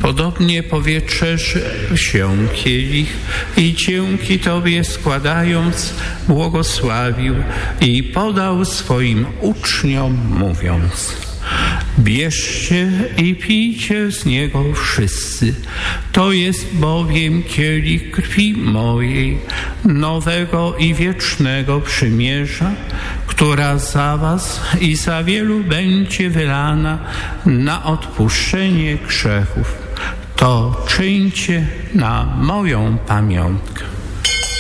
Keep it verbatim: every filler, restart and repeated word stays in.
Podobnie po wieczerzy wziął kielich i dzięki Tobie składając błogosławił i podał swoim uczniom mówiąc: bierzcie i pijcie z niego wszyscy. To jest bowiem kielich krwi mojej, nowego i wiecznego przymierza, która za was i za wielu będzie wylana na odpuszczenie grzechów. To czyńcie na moją pamiątkę.